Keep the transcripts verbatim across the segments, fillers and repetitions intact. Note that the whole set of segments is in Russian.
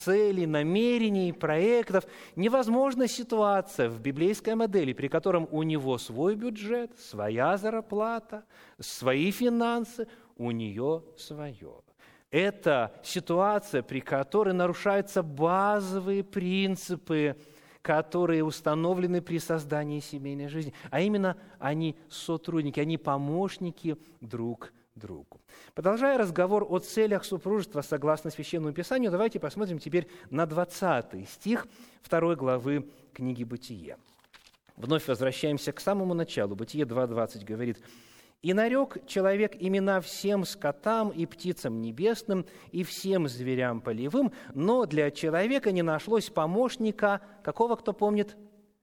целей, намерений, проектов. Невозможна ситуация в библейской модели, при котором у него свой бюджет, своя зарплата, свои финансы, у нее свое. Это ситуация, при которой нарушаются базовые принципы, которые установлены при создании семейной жизни. А именно, они сотрудники, они помощники друг другу. Продолжая разговор о целях супружества согласно Священному Писанию, давайте посмотрим теперь на двадцатый стих второй главы книги «Бытие». Вновь возвращаемся к самому началу. Бытие два двадцать говорит: «И нарек человек имена всем скотам и птицам небесным, и всем зверям полевым, но для человека не нашлось помощника, какого, кто помнит,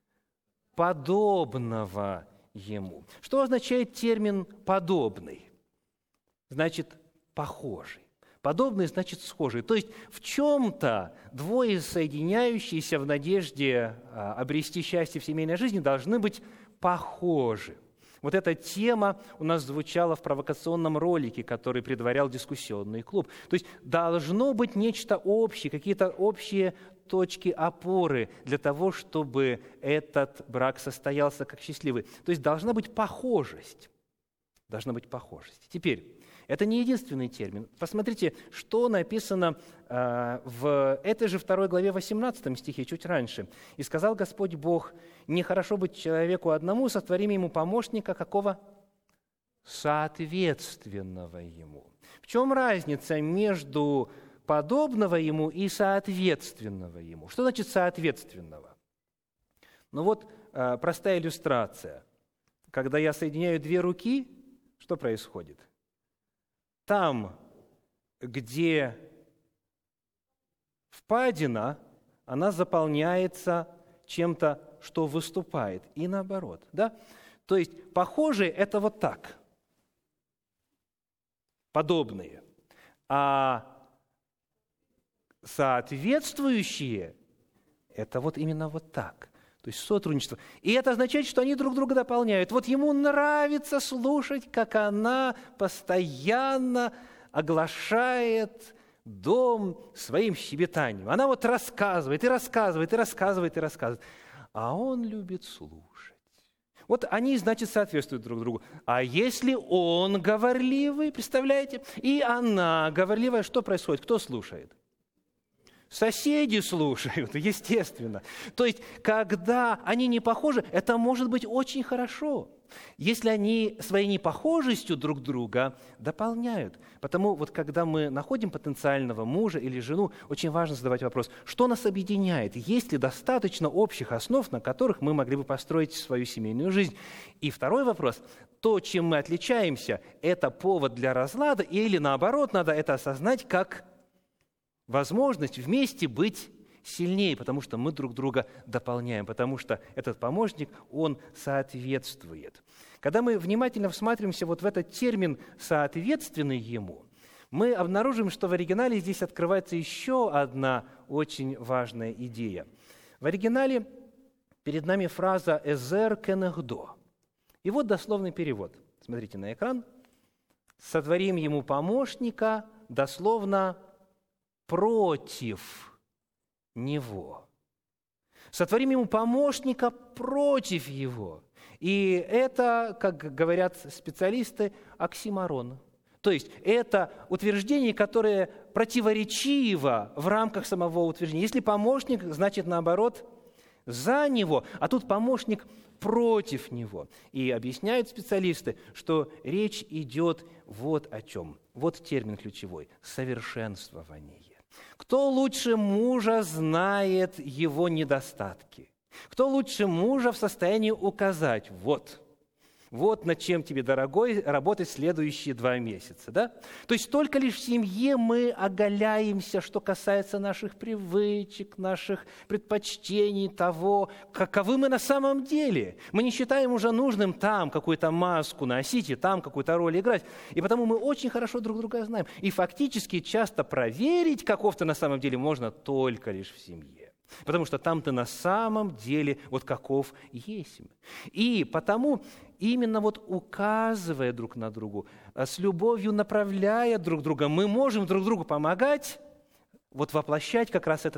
подобного ему». Что означает термин «подобный»? Значит, похожий. Подобный значит схожий. То есть в чем-то двое соединяющиеся в надежде а, обрести счастье в семейной жизни должны быть похожи. Вот эта тема у нас звучала в провокационном ролике, который предварял дискуссионный клуб. То есть должно быть нечто общее, какие-то общие точки опоры для того, чтобы этот брак состоялся как счастливый. То есть должна быть похожесть. Должна быть похожесть. Теперь, это не единственный термин. Посмотрите, что написано э, в этой же второй главе восемнадцатом стихе, чуть раньше. «И сказал Господь Бог: нехорошо быть человеку одному, сотворим ему помощника, какого? Соответственного ему». В чем разница между подобного ему и соответственного ему? Что значит соответственного? Ну вот э, простая иллюстрация. Когда я соединяю две руки, что происходит? Там, где впадина, она заполняется чем-то, что выступает, и наоборот. Да? То есть похожие – это вот так, подобные, а соответствующие – это вот именно вот так. То есть сотрудничество. И это означает, что они друг друга дополняют. Вот ему нравится слушать, как она постоянно оглашает дом своим щебетанием. Она вот рассказывает, и рассказывает, и рассказывает, и рассказывает. А он любит слушать. Вот они, значит, соответствуют друг другу. А если он говорливый, представляете, и она говорливая, что происходит? Кто слушает? Соседи слушают, естественно. То есть, когда они не похожи, это может быть очень хорошо, если они своей непохожестью друг друга дополняют. Потому вот когда мы находим потенциального мужа или жену, очень важно задавать вопрос, что нас объединяет, есть ли достаточно общих основ, на которых мы могли бы построить свою семейную жизнь. И второй вопрос, то, чем мы отличаемся, это повод для разлада, или наоборот, надо это осознать как возможность вместе быть сильнее, потому что мы друг друга дополняем, потому что этот помощник, он соответствует. Когда мы внимательно всматриваемся вот в этот термин «соответственный ему», мы обнаружим, что в оригинале здесь открывается еще одна очень важная идея. В оригинале перед нами фраза «эзер кенехдо». И вот дословный перевод. Смотрите на экран. «Сотворим ему помощника», дословно против него. Сотворим ему помощника против его. И это, как говорят специалисты, оксиморон. То есть это утверждение, которое противоречиво в рамках самого утверждения. Если помощник, значит, наоборот, за него, а тут помощник против него. И объясняют специалисты, что речь идет вот о чем. Вот термин ключевой – совершенствование. Кто лучше мужа знает его недостатки? Кто лучше мужа в состоянии указать? Вот, вот над чем тебе, дорогой, работать следующие два месяца. Да? То есть только лишь в семье мы оголяемся, что касается наших привычек, наших предпочтений, того, каковы мы на самом деле. Мы не считаем уже нужным там какую-то маску носить и там какую-то роль играть. И потому мы очень хорошо друг друга знаем. И фактически часто проверить, каков ты на самом деле, можно только лишь в семье. Потому что там ты на самом деле вот каков есть. И потому именно вот указывая друг на другу, с любовью направляя друг друга, мы можем друг другу помогать вот воплощать как раз это